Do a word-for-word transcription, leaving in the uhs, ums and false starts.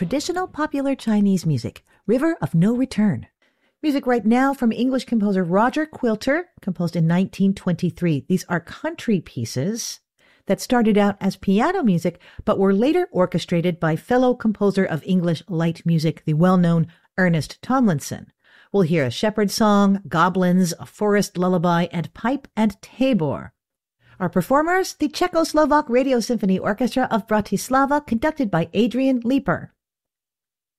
traditional popular Chinese music, River of No Return. Music right now from English composer Roger Quilter, composed in nineteen twenty-three. These are country pieces that started out as piano music, but were later orchestrated by fellow composer of English light music, the well-known Ernest Tomlinson. We'll hear a shepherd song, goblins, a forest lullaby, and pipe and tabor. Our performers, the Czechoslovak Radio Symphony Orchestra of Bratislava, conducted by Adrian Leeper.